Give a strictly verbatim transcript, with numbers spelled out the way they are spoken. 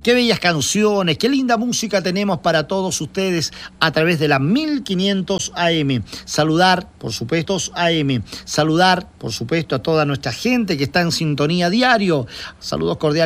qué bellas canciones, qué linda música tenemos para todos ustedes a través de la mil quinientos A M. Saludar, por supuesto, A M. Saludar, por supuesto, a toda nuestra gente que está en sintonía diario. Saludos cordiales.